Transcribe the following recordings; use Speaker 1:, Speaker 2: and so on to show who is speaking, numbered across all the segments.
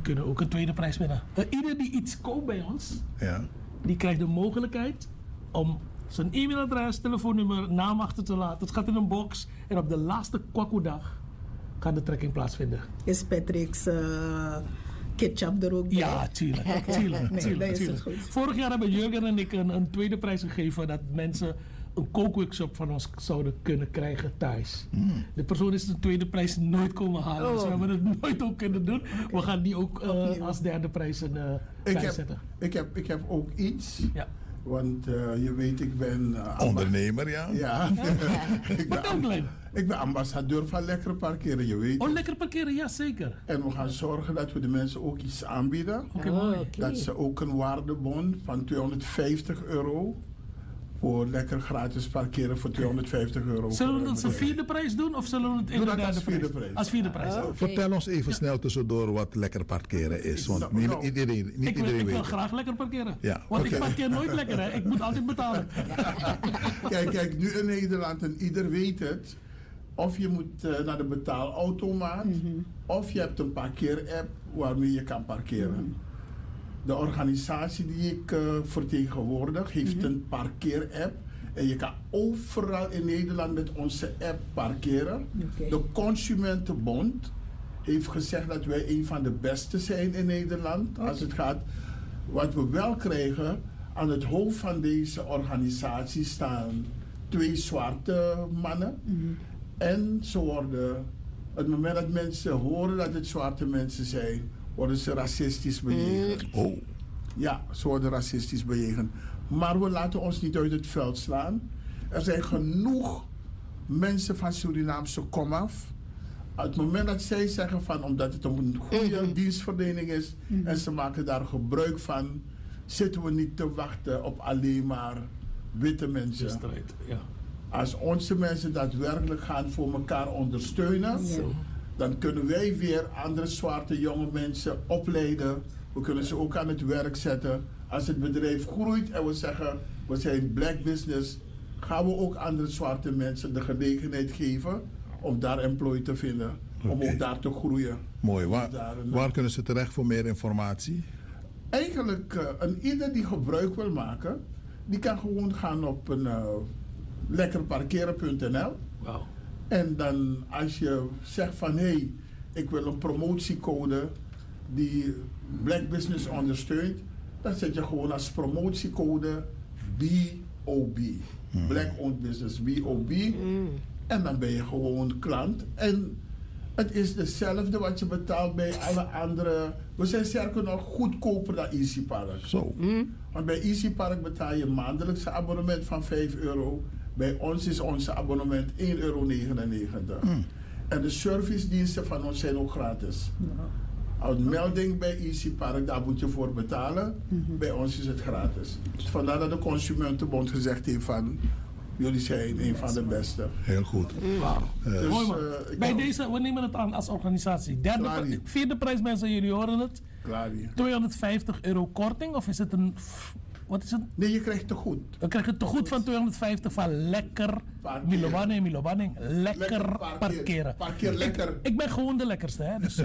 Speaker 1: kunnen ook een tweede prijs winnen. Ieder die iets koopt bij ons, die krijgt de mogelijkheid om zijn e-mailadres, telefoonnummer, naam achter te laten. Het gaat in een box en op de laatste Kwaku-dag gaat de trekking plaatsvinden.
Speaker 2: Is Patrick's ketchup er ook bij?
Speaker 1: Ja, tuurlijk. tuurlijk. Vorig jaar hebben Jurgen en ik een tweede prijs gegeven dat mensen een kookworkshop van ons zouden kunnen krijgen thuis. De persoon is de tweede prijs nooit komen halen. Dus we hebben het nooit ook kunnen doen. Okay. We gaan die ook als derde prijs zetten.
Speaker 3: Ik heb ook iets.
Speaker 1: Ja.
Speaker 3: Want je weet, ik ben...
Speaker 4: ondernemer, ja.
Speaker 3: Ja. Ik ben ambassadeur van Lekker Parkeren, je weet.
Speaker 1: Oh, Lekker Parkeren, ja zeker.
Speaker 3: En we gaan zorgen dat we de mensen ook iets aanbieden.
Speaker 1: Okay.
Speaker 3: Dat ze ook een waardebon van €250... voor lekker gratis parkeren voor €250.
Speaker 1: Zullen we het als vierde prijs doen of zullen we het in de derde prijs? Als vierde prijs.
Speaker 4: Vertel ons even snel tussendoor wat lekker parkeren is. Want niet iedereen weet.
Speaker 1: Ik wil graag lekker parkeren.
Speaker 4: Ja.
Speaker 1: Want ik parkeer nooit lekker, hè. Ik moet altijd betalen.
Speaker 3: Kijk, nu in Nederland en ieder weet het. Of je moet naar de betaalautomaat, of je hebt een parkeerapp waarmee je kan parkeren. De organisatie die ik vertegenwoordig heeft een parkeerapp. En je kan overal in Nederland met onze app parkeren. Okay. De Consumentenbond heeft gezegd dat wij een van de beste zijn in Nederland. Als het gaat, wat we wel krijgen, aan het hoofd van deze organisatie staan 2 zwarte mannen. En ze worden, op het moment dat mensen horen dat het zwarte mensen zijn, worden ze racistisch bejegend. Ja, ze worden racistisch bejegend. Maar we laten ons niet uit het veld slaan. Er zijn genoeg mensen van Surinaamse komaf. Op het moment dat zij zeggen van, omdat het een goede dienstverlening is en ze maken daar gebruik van, zitten we niet te wachten op alleen maar witte mensen.
Speaker 1: Ja.
Speaker 3: Als onze mensen daadwerkelijk gaan voor elkaar ondersteunen, dan kunnen wij weer andere zwarte jonge mensen opleiden. We kunnen ze ook aan het werk zetten. Als het bedrijf groeit en we zeggen, we zijn black business, gaan we ook andere zwarte mensen de gelegenheid geven om daar employ te vinden. Om ook daar te groeien.
Speaker 4: Mooi. Waar kunnen ze terecht voor meer informatie?
Speaker 3: Eigenlijk, ieder die gebruik wil maken, die kan gewoon gaan op een lekkerparkeren.nl.
Speaker 1: Wow.
Speaker 3: En dan als je zegt van hé, ik wil een promotiecode die black business ondersteunt, dan zet je gewoon als promotiecode BOB. Black owned business, BOB. En dan ben je gewoon klant. En het is hetzelfde wat je betaalt bij alle andere. We zijn sterker nog goedkoper dan Easy Park.
Speaker 4: Zo.
Speaker 3: Want bij Easy Park betaal je maandelijkse abonnement van €5. Bij ons is onze abonnement €1,99. En de servicediensten van ons zijn ook gratis. Een melding bij Easy Park, daar moet je voor betalen. Bij ons is het gratis. Dus vandaar dat de Consumentenbond gezegd heeft van, jullie zijn een van de beste.
Speaker 4: Heel goed.
Speaker 3: Dus,
Speaker 1: mooi man. Bij deze, we nemen het aan als organisatie. Vierde prijs, mensen, jullie horen het.
Speaker 3: Klaar hier.
Speaker 1: €250 korting, of is het een... Wat is het?
Speaker 3: Nee, je krijgt te goed.
Speaker 1: We krijgen te goed van 250 van lekker Milobanning. Lekker parkeren.
Speaker 3: Parkeer lekker.
Speaker 1: Ik ben gewoon de lekkerste, hè? Dus,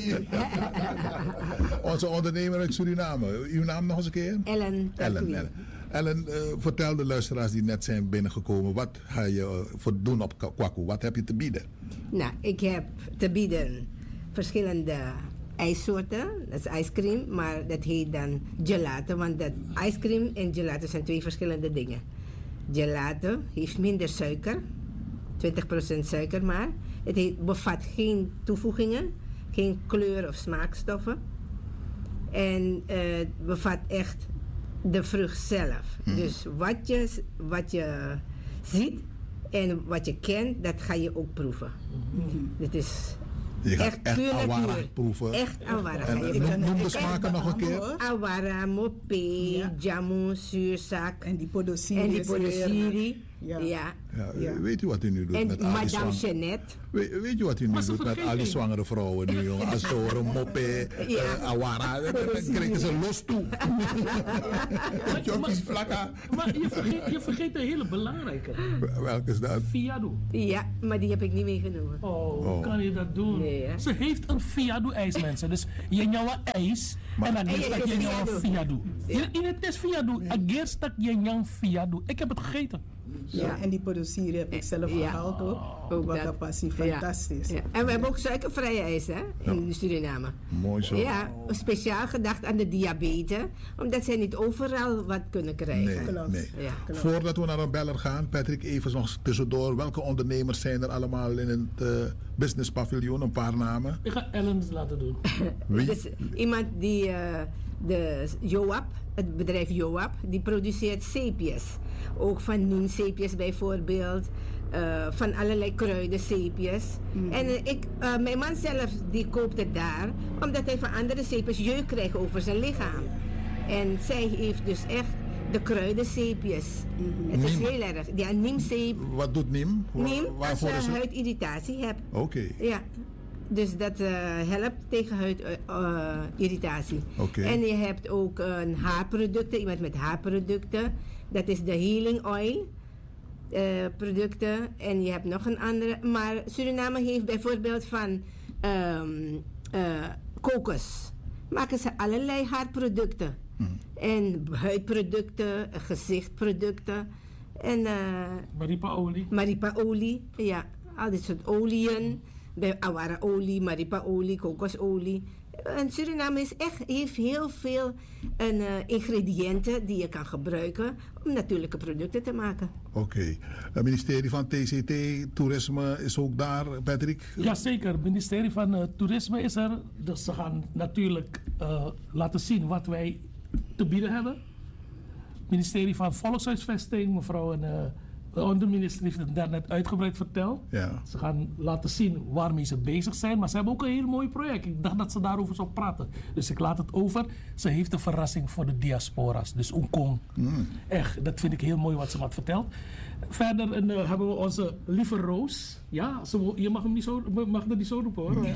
Speaker 4: Onze ondernemer uit Suriname. Uw naam nog eens een keer? Ellen, vertel de luisteraars die net zijn binnengekomen. Wat ga je doen op Kwaku? Wat heb je te bieden?
Speaker 5: Nou, ik heb te bieden verschillende ijssoorten, dat is ijscream, maar dat heet dan gelato, want dat ijscream en gelato zijn 2 verschillende dingen. Gelato heeft minder suiker, 20% suiker maar. Het bevat geen toevoegingen, geen kleur of smaakstoffen. En het bevat echt de vrucht zelf. Dus wat je ziet en wat je kent, dat ga je ook proeven. Dit is...
Speaker 4: Je gaat echt awara proeven.
Speaker 5: Echt awara.
Speaker 4: En noem de smaken nog een keer.
Speaker 5: Awara, mope, jamu, zuurzak.
Speaker 2: En die podosiri.
Speaker 4: Weet u wat u nu doet
Speaker 5: en
Speaker 4: met al die
Speaker 5: Madame Jeannette.
Speaker 4: Weet je wat u nu doet met al die zwangere vrouwen nu, jongen? Azore, Moppe, Awara. Dan krijgen ze los toe.
Speaker 1: Maar je vergeet een hele belangrijke.
Speaker 4: Welke is dat?
Speaker 1: Fiado.
Speaker 5: Ja, maar die heb ik niet meegenomen.
Speaker 1: Hoe kan je dat doen?
Speaker 5: Nee,
Speaker 1: ze heeft een Fiado-ijs, mensen. Dus je jouw ijs en dan stak je jouw Fiado. In het is Fiado. Ageer stak je jouw Fiado. Ik heb het gegeten.
Speaker 2: Ja, en die produceren heb ik zelf gehaald ook. Ook passie, fantastisch.
Speaker 5: Ja. En we hebben ook suikervrije ijs in Suriname.
Speaker 4: Mooi zo.
Speaker 5: Ja, speciaal gedacht aan de diabetes, omdat zij niet overal wat kunnen krijgen.
Speaker 4: Nee. Ja. Voordat we naar een beller gaan, Patrick, even nog tussendoor. Welke ondernemers zijn er allemaal in het business paviljoen? Een paar namen.
Speaker 1: Ik ga Ellen laten doen.
Speaker 4: Wie?
Speaker 5: Dus iemand die de Joab, het bedrijf Joab, die produceert zeepjes. Ook van neemzeepjes bijvoorbeeld. Van allerlei kruidenzeepjes. En mijn man zelf die koopt het daar, omdat hij van andere zeepjes jeuk krijgt over zijn lichaam. En zij heeft dus echt de kruidenzeepjes. Het is heel erg. Ja, neemzeep.
Speaker 4: Wat doet neem?
Speaker 5: Neem als je huidirritatie hebt.
Speaker 4: Oké.
Speaker 5: Ja. Dus dat helpt tegen huidirritatie. En je hebt ook haarproducten, iemand met haarproducten. Dat is de Healing Oil producten. En je hebt nog een andere. Maar Suriname heeft bijvoorbeeld van kokos. Maken ze allerlei haarproducten. En huidproducten, gezichtproducten. En
Speaker 1: Maripa-olie.
Speaker 5: Maripa-olie, ja. Al dit soort oliën. Bij awara-olie, maripa-olie, kokosolie. En Suriname heeft heel veel ingrediënten die je kan gebruiken om natuurlijke producten te maken.
Speaker 4: Oké. Het ministerie van TCT, Toerisme, is ook daar, Patrick?
Speaker 1: Jazeker, het ministerie van Toerisme is er. Dus ze gaan natuurlijk laten zien wat wij te bieden hebben. Het ministerie van Volkshuisvesting, mevrouw de onderminister heeft het daarnet uitgebreid verteld.
Speaker 4: Ja.
Speaker 1: Ze gaan laten zien waarmee ze bezig zijn. Maar ze hebben ook een heel mooi project. Ik dacht dat ze daarover zou praten. Dus ik laat het over. Ze heeft een verrassing voor de diaspora's. Dus Oenkong. Echt, dat vind ik heel mooi wat ze wat vertelt. Verder hebben we onze lieve Roos. Ja, je mag hem niet zo, mag er niet zo roepen hoor.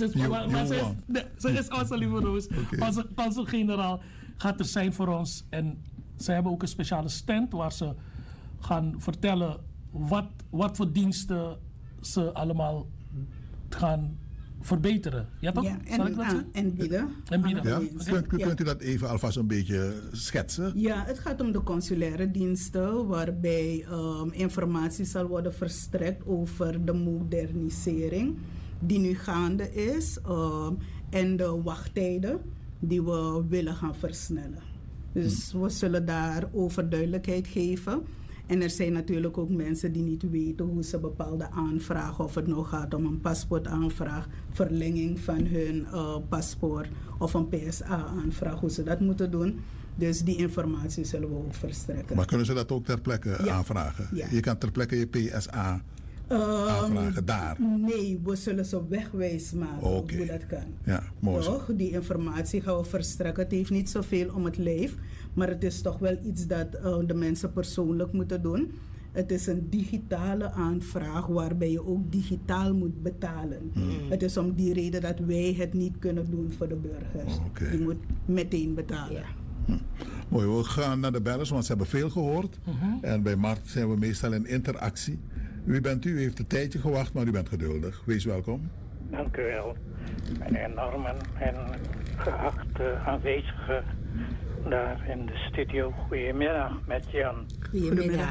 Speaker 1: Ze is onze lieve Roos. Onze generaal gaat er zijn voor ons. En ze hebben ook een speciale stand waar ze gaan vertellen wat voor diensten ze allemaal gaan verbeteren. Ja toch?
Speaker 2: Ja, en bieden.
Speaker 4: Ja? Kunt u dat even alvast een beetje schetsen?
Speaker 2: Ja, het gaat om de consulaire diensten waarbij informatie zal worden verstrekt over de modernisering die nu gaande is en de wachttijden die we willen gaan versnellen. Dus we zullen daarover duidelijkheid geven. En er zijn natuurlijk ook mensen die niet weten hoe ze bepaalde aanvragen, of het nou gaat om een paspoortaanvraag, verlenging van hun paspoort of een PSA-aanvraag, hoe ze dat moeten doen. Dus die informatie zullen we ook verstrekken.
Speaker 4: Maar kunnen ze dat ook ter plekke aanvragen? Ja. Je kan ter plekke je PSA aanvragen daar?
Speaker 2: Nee, we zullen ze wegwijs maken hoe dat kan.
Speaker 4: Ja, mooi.
Speaker 2: Toch? Die informatie gaan we verstrekken. Het heeft niet zoveel om het lijf, maar het is toch wel iets dat de mensen persoonlijk moeten doen. Het is een digitale aanvraag waarbij je ook digitaal moet betalen. Het is om die reden dat wij het niet kunnen doen voor de burgers. Je moet meteen betalen.
Speaker 5: Ja.
Speaker 4: Mooi, we gaan naar de bellers, want ze hebben veel gehoord. En bij Mart zijn we meestal in interactie. Wie bent u? U heeft een tijdje gewacht, maar u bent geduldig. Wees welkom.
Speaker 6: Dank u wel, meneer Norman en geachte aanwezigen daar in de studio. Goedemiddag met Jan.
Speaker 5: Goedemiddag.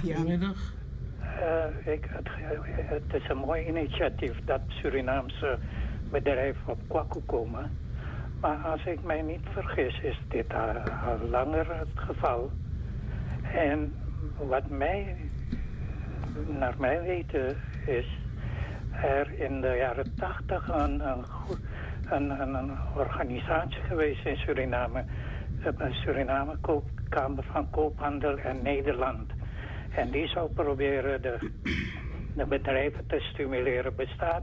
Speaker 6: Het is een mooi initiatief dat Surinaamse bedrijven op Kwaku komen. Maar als ik mij niet vergis is dit al langer het geval. En wat naar mijn weten is er in de jaren 80 een organisatie geweest in Suriname. Een Suriname Kamer van Koophandel en Nederland. En die zou proberen de bedrijven te stimuleren. Bestaat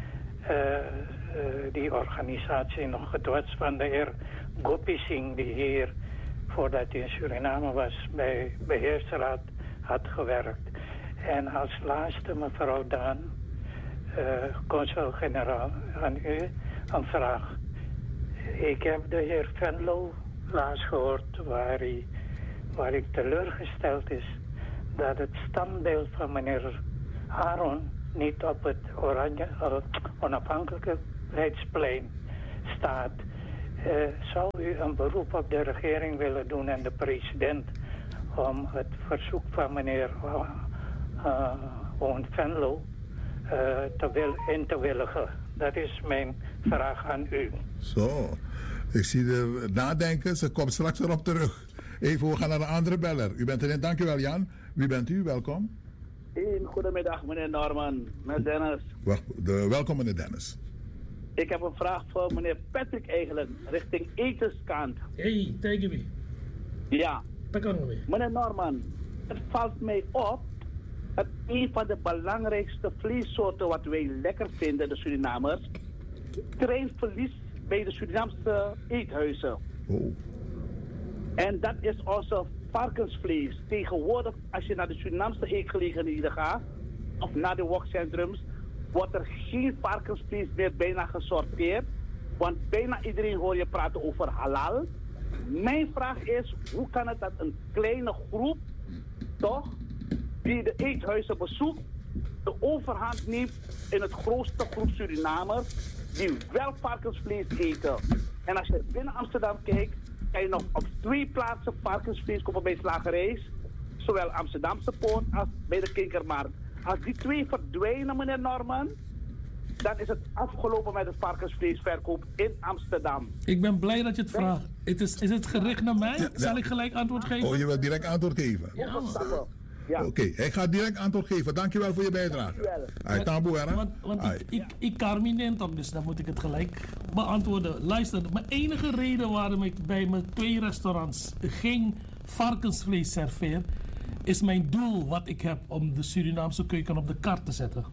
Speaker 6: die organisatie nog? Het was van de heer Gopi Singh die hier, voordat hij in Suriname was, bij beheersraad had gewerkt. En als laatste, mevrouw Daan, consul-generaal, aan u een vraag. Ik heb de heer Venlo laatst gehoord waar ik teleurgesteld is dat het standbeeld van meneer Aaron niet op het onafhankelijkheidsplein staat. Zou u een beroep op de regering willen doen en de president om het verzoek van meneer Venlo in te willigen? Dat is mijn vraag aan u.
Speaker 4: Zo, ik zie de nadenken. Ze komt straks erop terug. Even, we gaan naar een andere beller. U bent erin. Dankjewel, Jan. Wie bent u? Welkom.
Speaker 7: Goedemiddag, meneer Norman. Met Dennis.
Speaker 4: Welkom, meneer Dennis.
Speaker 7: Ik heb een vraag voor meneer Patrick eigenlijk, richting etenskant.
Speaker 1: Hey, tegen wie?
Speaker 7: Ja.
Speaker 1: Dat kan weer.
Speaker 7: Meneer Norman, het valt mij op dat een van de belangrijkste vleessoorten wat wij lekker vinden, de Surinamers, terreinverlies bij de Surinaamse eethuizen.
Speaker 4: Oh.
Speaker 7: En dat is onze varkensvlees. Tegenwoordig, als je naar de Surinaamse eetgelegenheden gaat, of naar de wokcentrums, wordt er geen varkensvlees meer bijna gesorteerd. Want bijna iedereen hoor je praten over halal. Mijn vraag is, hoe kan het dat een kleine groep, toch, die de eethuizen bezoekt, de overhand neemt in het grootste groep Surinamers die wel varkensvlees eten. En als je binnen Amsterdam kijkt, kan je nog op 2 plaatsen varkensvlees kopen bij slagerijs. Zowel Amsterdamse Poort als bij de Kinkermarkt. Als die 2 verdwijnen, meneer Norman, dan is het afgelopen met het varkensvleesverkoop in Amsterdam.
Speaker 1: Ik ben blij dat je het vraagt. Is het gericht naar mij? Zal ik gelijk antwoord geven?
Speaker 4: Oh, je wilt direct antwoord geven?
Speaker 7: Ja.
Speaker 4: Oké, ik ga direct antwoord geven. Dankjewel voor je bijdrage.
Speaker 1: Want ik carmineer ook, dus dan moet ik het gelijk beantwoorden. Luister, mijn enige reden waarom ik bij mijn 2 restaurants geen varkensvlees serveer, is mijn doel wat ik heb om de Surinaamse keuken op de kaart te zetten.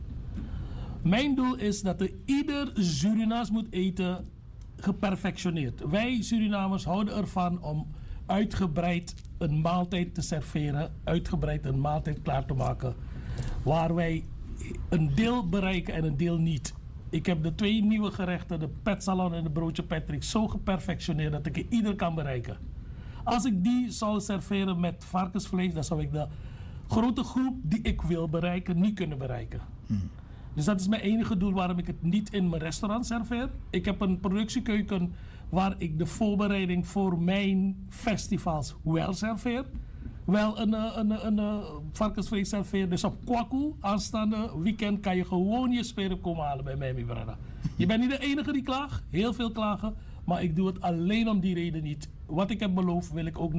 Speaker 1: Mijn doel is dat ieder Surinaams moet eten geperfectioneerd. Wij Surinamers houden ervan om uitgebreid een maaltijd te serveren, uitgebreid een maaltijd klaar te maken, waar wij een deel bereiken en een deel niet. Ik heb de 2 nieuwe gerechten, de petsalon en de broodje Patrick, zo geperfectioneerd dat ik ieder kan bereiken. Als ik die zou serveren met varkensvlees, dan zou ik de grote groep die ik wil bereiken, niet kunnen bereiken. Dus dat is mijn enige doel waarom ik het niet in mijn restaurant serveer. Ik heb een productiekeuken waar ik de voorbereiding voor mijn festivals wel serveer. Wel een varkensvlees serveer. Dus op Kwaku, aanstaande weekend, kan je gewoon je sperm komen halen bij mij, mijn brada. Je bent niet de enige die klaagt. Heel veel klagen. Maar ik doe het alleen om die reden niet. Wat ik heb beloofd wil ik ook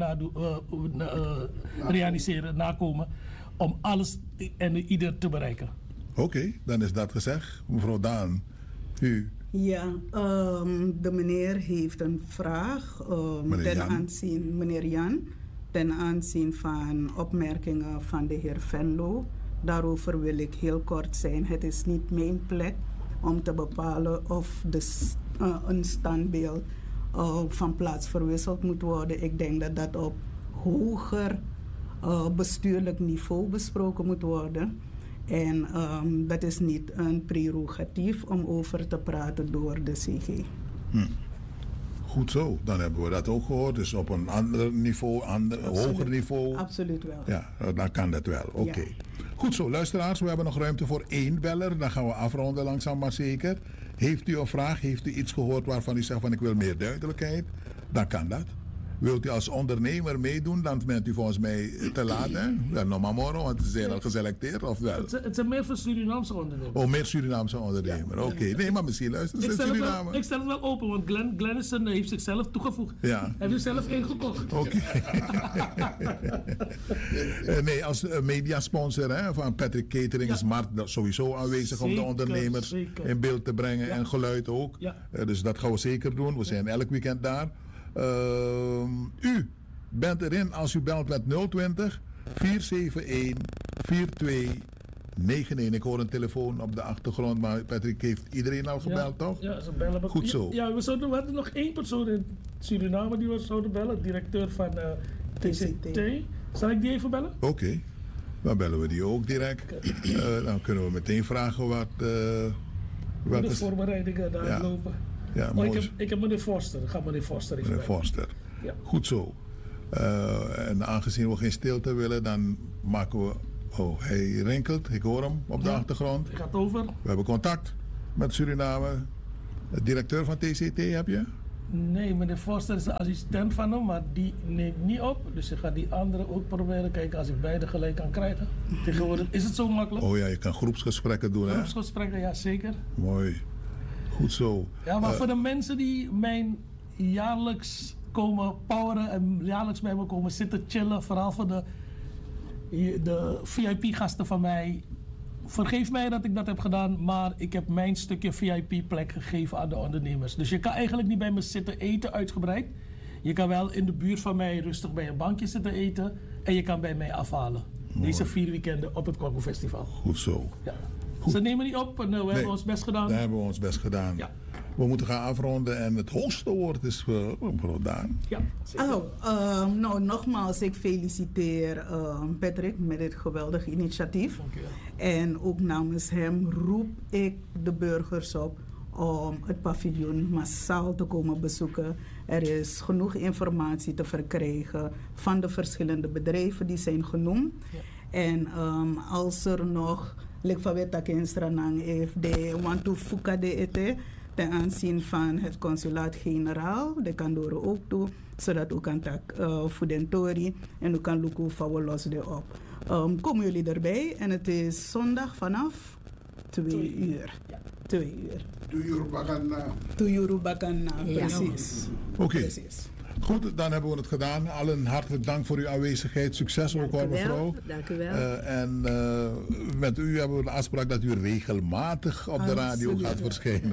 Speaker 1: realiseren, nakomen. Om alles en ieder te bereiken.
Speaker 4: Oké, dan is dat gezegd. Mevrouw Daan, u.
Speaker 2: Ja, de meneer heeft een vraag meneer Jan, ten aanzien van opmerkingen van de heer Venlo. Daarover wil ik heel kort zijn. Het is niet mijn plek om te bepalen of een standbeeld van plaats verwisseld moet worden. Ik denk dat dat op hoger bestuurlijk niveau besproken moet worden. En dat is niet een prerogatief om over te praten door de CG.
Speaker 4: Goed zo, dan hebben we dat ook gehoord. Dus op een ander niveau, hoger niveau.
Speaker 2: Absoluut wel.
Speaker 4: Ja, dan kan dat wel. Oké. Goed zo, luisteraars, we hebben nog ruimte voor 1 beller. Dan gaan we afronden langzaam maar zeker. Heeft u een vraag, heeft u iets gehoord waarvan u zegt van ik wil meer duidelijkheid? Dan kan dat. Wilt u als ondernemer meedoen, dan bent u volgens mij te laat, hè? Wel, nog maar morgen, want ze zijn al geselecteerd, of wel?
Speaker 1: Het zijn meer voor Surinaamse ondernemers.
Speaker 4: Oh, meer Surinaamse ondernemer. Ja. Oké. Nee, maar misschien luisteren ze Suriname.
Speaker 1: Ik stel het wel open, want Glennison heeft zichzelf toegevoegd.
Speaker 4: Ja.
Speaker 1: Hij heeft zichzelf ingekocht.
Speaker 4: Oké. Nee, als mediasponsor van Patrick Catering is Mart sowieso aanwezig om de ondernemers in beeld te brengen en geluid ook. Ja. Dus dat gaan we zeker doen. We zijn elk weekend daar. U bent erin als u belt met 020 471 4291. Ik hoor een telefoon op de achtergrond, maar Patrick heeft iedereen al gebeld, toch?
Speaker 1: Ja, ze bellen.
Speaker 4: Goed zo.
Speaker 1: Ja, we hadden nog 1 persoon in Suriname die we zouden bellen, directeur van TCT. Zal ik die even bellen?
Speaker 4: Oké. Dan bellen we die ook direct. Dan kunnen we meteen vragen wat...
Speaker 1: de voorbereidingen daar lopen.
Speaker 4: Ja,
Speaker 1: ik heb meneer Forster. Ga meneer Forster even
Speaker 4: meneer Forster. Ja. Goed zo. En aangezien we geen stilte willen, dan maken we... Oh, hij rinkelt. Ik hoor hem op de achtergrond.
Speaker 1: Hij gaat over.
Speaker 4: We hebben contact met Suriname. De directeur van TCT heb je?
Speaker 1: Nee, meneer Forster is de assistent van hem, maar die neemt niet op. Dus ik ga die andere ook proberen kijken als ik beide gelijk kan krijgen. Tegenwoordig is het zo makkelijk.
Speaker 4: Oh ja, je kan groepsgesprekken doen, hè?
Speaker 1: Groepsgesprekken, ja zeker.
Speaker 4: Mooi. Goed zo.
Speaker 1: Ja, maar voor de mensen die mijn jaarlijks komen poweren en jaarlijks bij me komen zitten chillen, vooral voor de VIP-gasten van mij. Vergeef mij dat ik dat heb gedaan, maar ik heb mijn stukje VIP-plek gegeven aan de ondernemers. Dus je kan eigenlijk niet bij me zitten eten uitgebreid. Je kan wel in de buurt van mij rustig bij een bankje zitten eten en je kan bij mij afhalen. Mooi. Deze 4 weekenden op het Kwaku Festival.
Speaker 4: Goed zo.
Speaker 1: Ja. Goed. Ze nemen niet op en we hebben ons best gedaan.
Speaker 4: We hebben ons best gedaan. Ja. We moeten gaan afronden en het hoogste woord is voor Daan.
Speaker 1: Ja,
Speaker 2: nou, nogmaals, ik feliciteer Patrick met dit geweldige initiatief.
Speaker 1: Dank u wel.
Speaker 2: En ook namens hem roep ik de burgers op om het paviljoen massaal te komen bezoeken. Er is genoeg informatie te verkrijgen van de verschillende bedrijven die zijn genoemd. Ja. En als er nog lekfaweta kenstranang heeft de want to fuka de ete ten aanzien van het consulaat-generaal, de kan door ook toe, zodat u kan tak fudentori en u kan lukken van los de op. Komen jullie erbij en het is zondag vanaf 2 uur. Ja. 2 uur. Tuyurubakana. Precies.
Speaker 4: Oké. Goed, dan hebben we het gedaan. Allen hartelijk dank voor uw aanwezigheid. Succes ook hoor, mevrouw.
Speaker 5: Dank u wel.
Speaker 4: En met u hebben we de afspraak dat u regelmatig op de radio gaat verschijnen.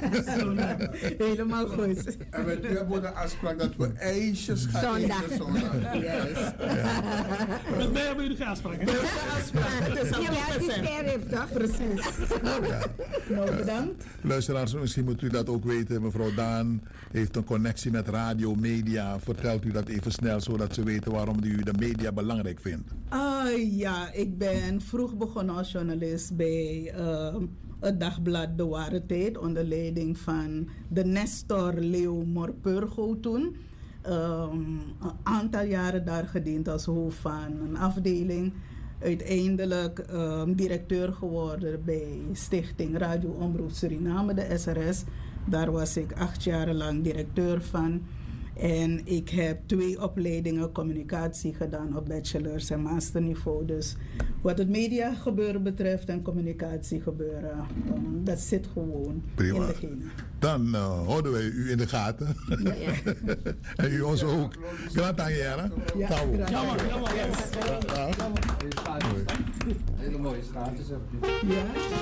Speaker 2: Helemaal goed.
Speaker 3: En met u hebben we de afspraak dat we ijsjes gaan eten zondag.
Speaker 5: Juist.
Speaker 1: Met mij hebben jullie geen afspraak.
Speaker 2: Het is al
Speaker 5: toch?
Speaker 2: Precies. Nou, bedankt.
Speaker 4: Luisteraars, misschien moet u dat ook weten. Mevrouw Daan heeft een connectie met radio, media. Vertelt u dat even snel, zodat ze weten waarom u de media belangrijk vindt.
Speaker 2: Ja, ik ben vroeg begonnen als journalist bij het dagblad De Ware Tijd onder leiding van de Nestor Leo Morpurgo toen. Een aantal jaren daar gediend als hoofd van een afdeling. Uiteindelijk directeur geworden bij Stichting Radio Omroep Suriname, de SRS. Daar was ik 8 jaar lang directeur van. En ik heb 2 opleidingen communicatie gedaan op bachelors- en masterniveau. Dus wat het mediagebeuren betreft en communicatiegebeuren, dat zit gewoon
Speaker 4: prima
Speaker 2: in de genen.
Speaker 4: Dan houden wij u in de gaten. Ja. En u ons ook. Gratangere.
Speaker 2: Ja,
Speaker 8: Hele mooie straatjes.
Speaker 2: Ja.